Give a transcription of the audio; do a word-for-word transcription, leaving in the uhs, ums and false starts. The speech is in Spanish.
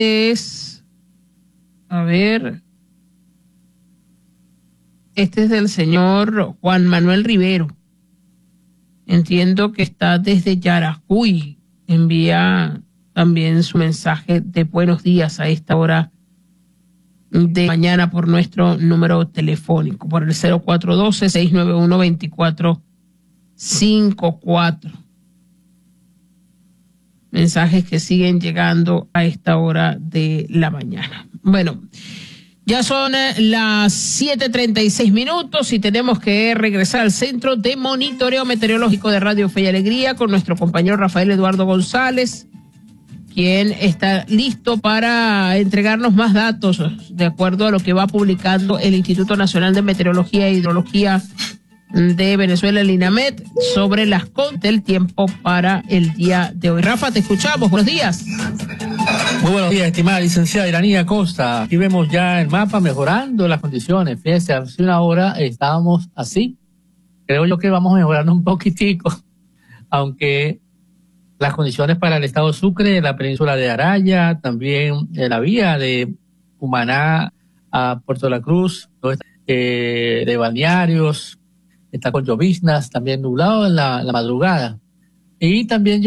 es, a ver, este es del señor Juan Manuel Rivero. Entiendo que está desde Yaracuy. Envía también su mensaje de buenos días a esta hora de mañana por nuestro número telefónico, por el cero cuatro uno dos, seis nueve uno, dos cuatro cinco cuatro. Mensajes que siguen llegando a esta hora de la mañana. Bueno, ya son las siete treinta y seis minutos y tenemos que regresar al Centro de Monitoreo Meteorológico de Radio Fe y Alegría con nuestro compañero Rafael Eduardo González, quien está listo para entregarnos más datos de acuerdo a lo que va publicando el Instituto Nacional de Meteorología e Hidrología de Venezuela, el INAMET, sobre las condiciones del tiempo para el día de hoy. Rafa, te escuchamos. Buenos días. Muy buenos días, estimada licenciada Iranía Costa. Aquí vemos ya el mapa mejorando las condiciones. Fíjense, hace una hora estábamos así. Creo yo que vamos mejorando un poquitico, aunque las condiciones para el estado Sucre, la península de Araya, también eh, la vía de Cumaná a Puerto La Cruz, eh, de balnearios, está con lloviznas, también nublado en la, en la madrugada. Y también